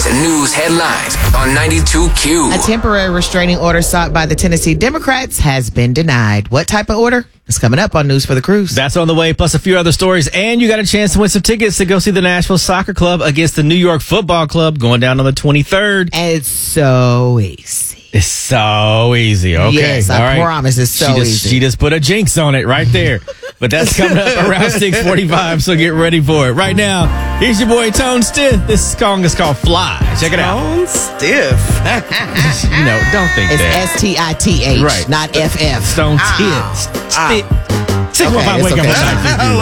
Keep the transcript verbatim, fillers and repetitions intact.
the news headlines on ninety-two Q. A temporary restraining order sought by the Tennessee Democrats has been denied. What type of order? It's coming up on News for the Cruise. That's on the way, plus a few other stories. And you got a chance to win some tickets to go see the Nashville Soccer Club against the New York Football Club going down on the twenty-third. And it's so easy. It's so easy. Okay. Yes, I All right. promise it's so she just, easy. She just put a jinx on it right there. But that's coming up around six forty-five, so get ready for it. Right now, here's your boy Tone Stiff. This song is called Fly. Check it out. Tone Stiff. You know, don't think It's that. S T I T H, Right. not F F. Stone Ah. Stiff. Stiff. Six one five, it's wake up okay. at night.